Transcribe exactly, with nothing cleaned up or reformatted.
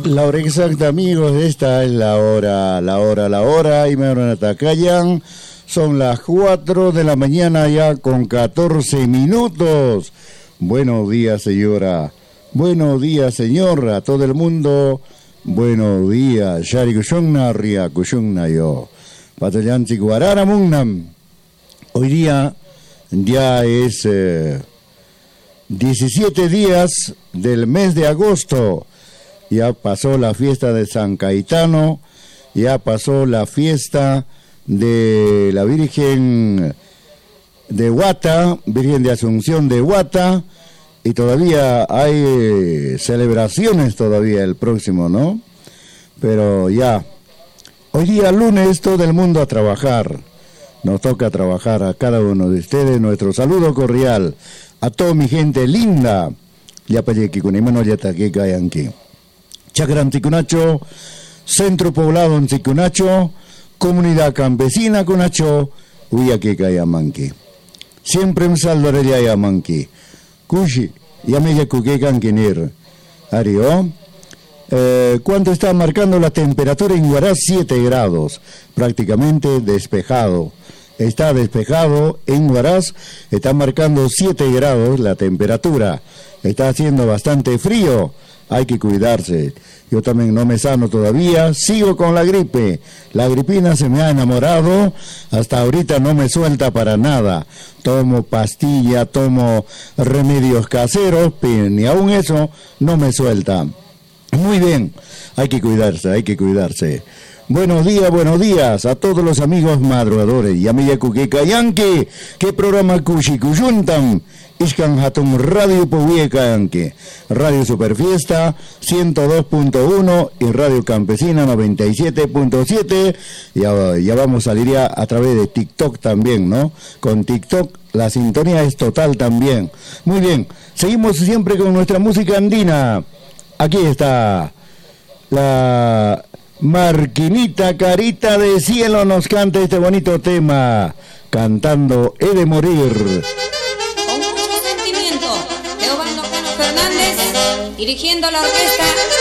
La hora exacta, amigos, esta es la hora, la hora, la hora, y me van a atacayan. Son las cuatro de la mañana ya con catorce minutos. Buenos días, señora. Buenos días, señor. A todo el mundo, buenos días. Shari kushungna, ria kushungna yo. Patayanchi guarara mungnam. Hoy día ya es eh, diecisiete días del mes de agosto. Ya pasó la fiesta de San Cayetano, ya pasó la fiesta de la Virgen de Huata, Virgen de Asunción de Huata, y todavía hay eh, celebraciones todavía el próximo, ¿no? Pero ya, hoy día lunes todo el mundo a trabajar, nos toca trabajar a cada uno de ustedes, nuestro saludo cordial a toda mi gente linda, ya para que con imano ya está aquí cayan aquí. Chacran Ticunacho, Centro Poblado en Ticunacho, Comunidad Campesina Cunacho, Uyaqueca Yamanqui. Siempre un saldo de Yamanqui. Cushi, Yameya Cuquecan Quinir. Ario. Eh, ¿Cuánto está marcando la temperatura en Huaraz? siete grados, prácticamente despejado. Está despejado en Huaraz, está marcando siete grados la temperatura. Está haciendo bastante frío. Hay que cuidarse. Yo también no me sano todavía, sigo con la gripe. La gripina se me ha enamorado, hasta ahorita no me suelta para nada. Tomo pastilla, tomo remedios caseros, pero ni aún eso no me suelta. Muy bien, hay que cuidarse, hay que cuidarse. Buenos días, buenos días a todos los amigos madrugadores. Yamiya Kuqueca Yanque, ¿qué programa Kushi Kuyuntam? Ishkan Hatum Radio Puyeca Yanque, Radio Superfiesta ciento dos punto uno y Radio Campesina noventa y siete punto siete. Ya, ya vamos a salir ya a través de TikTok también, ¿no? Con TikTok la sintonía es total también. Muy bien, seguimos siempre con nuestra música andina. Aquí está la Marquinita Carita de Cielo, nos canta este bonito tema, cantando He de morir. Con mucho sentimiento, Teobaldo Cano Fernández, dirigiendo la orquesta